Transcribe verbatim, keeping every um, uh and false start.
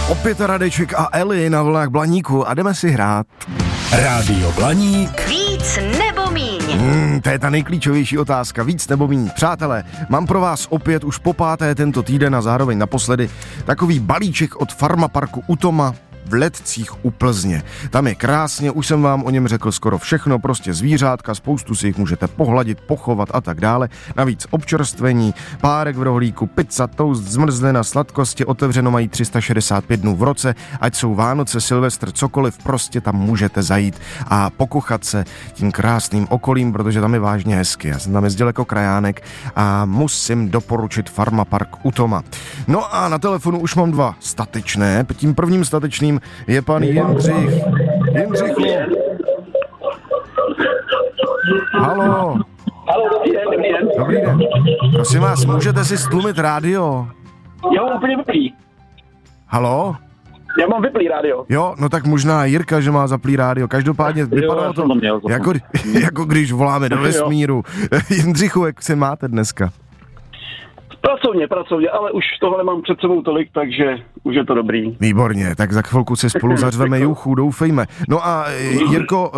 Opět Radeček a Eli na vlnách Blaníku a jdeme si hrát. Rádio Blaník. Víc nebo míň? Hmm, to je ta nejklíčovější otázka, víc nebo míň. Přátelé, mám pro vás opět už po páté tento týden a zároveň naposledy takový balíček od Farmaparku u Toma v Letcích u Plzně. Tam je krásně, už jsem vám o něm řekl skoro všechno, prostě zvířátka, spoustu si jich můžete pohladit, pochovat a tak dále. Navíc občerstvení, párek v rohlíku, pizza, toast, zmrzlina, sladkosti, otevřeno mají tři sta šedesát pět dnů v roce, ať jsou Vánoce, Silvestr, cokoliv, prostě tam můžete zajít a pokochat se tím krásným okolím, protože tam je vážně hezky. Já jsem tam jezdil jako krajánek a musím doporučit Farmapark u Toma. No a na telefonu už mám dva statečné, tím prvním statečným je pan Jindřich. Jindřichu. Haló. Haló, dobrý den, dobrý den. Dobrý den. Prosím vás, můžete si stlumit rádio? Já mám úplně vyplý. Haló? Já mám vyplý rádio. Jo, no tak možná Jirka, že má zaplý rádio. Každopádně vypadalo to, jako, jako když voláme do vesmíru. Jindřichu, jak se máte dneska? Pracovně, pracovně, ale už tohle mám před sebou tolik, takže už je to dobrý. Výborně, tak za chvilku si spolu zařveme juchu, doufejme. No a Jirko,